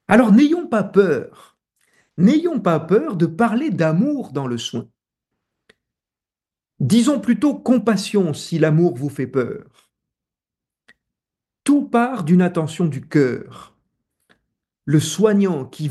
Alors n'ayons pas peur de parler d'amour dans le soin. Disons plutôt compassion si l'amour vous fait peur. Tout part d'une attention du cœur. Le soignant qui